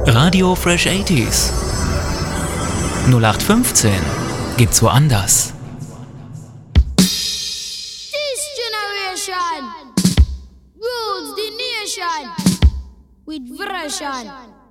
Radio Fresh 80s. 0815 gibt's woanders. This generation rules the nation with version.